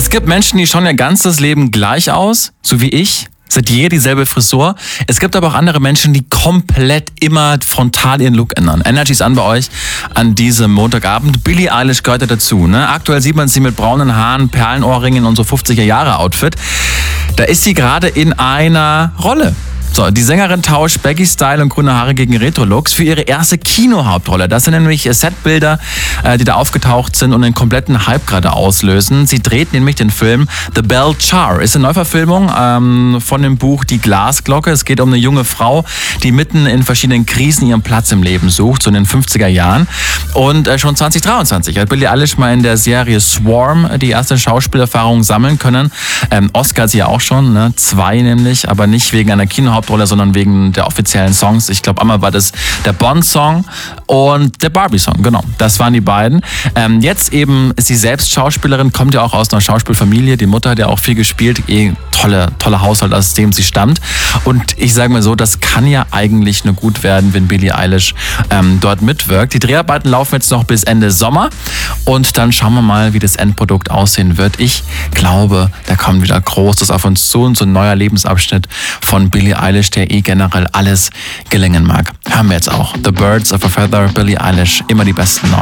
Es gibt Menschen, die schauen ihr ganzes Leben gleich aus, so wie ich. Seit je dieselbe Frisur. Es gibt aber auch andere Menschen, die komplett immer frontal ihren Look ändern. Energy ist an bei euch an diesem Montagabend. Billie Eilish gehört ja dazu. Ne? Aktuell sieht man sie mit braunen Haaren, Perlenohrringen und so 50er-Jahre-Outfit. Da ist sie gerade in einer Rolle. So, die Sängerin tauscht Baggy-Style und grüne Haare gegen Retro-Looks für ihre erste Kinohauptrolle. Das sind nämlich Setbilder, die da aufgetaucht sind und einen kompletten Hype gerade auslösen. Sie dreht nämlich den Film The Bell Jar. Ist eine Neuverfilmung von dem Buch Die Glasglocke. Es geht um eine junge Frau, die mitten in verschiedenen Krisen ihren Platz im Leben sucht, so in den 50er Jahren. Und schon 2023 hat Billie Eilish mal in der Serie Swarm die erste Schauspielerfahrung sammeln können. Oscar hat sie ja auch schon, ne? 2 nämlich, aber nicht wegen einer Kinohauptrolle, sondern wegen der offiziellen Songs. Ich glaube, einmal war das der Bond-Song und der Barbie-Song, genau. Das waren die beiden. Jetzt eben ist sie selbst Schauspielerin, kommt ja auch aus einer Schauspielfamilie. Die Mutter hat ja auch viel gespielt. Tolle Haushalt, aus dem sie stammt. Und ich sage mal so, das kann ja eigentlich nur gut werden, wenn Billie Eilish dort mitwirkt. Die Dreharbeiten laufen jetzt noch bis Ende Sommer und dann schauen wir mal, wie das Endprodukt aussehen wird. Ich glaube, da kommt wieder Großes auf uns zu und so ein neuer Lebensabschnitt von Billie Eilish, der generell alles gelingen mag. Hören wir jetzt auch. The Birds of a Feather, Billie Eilish, immer die besten 9.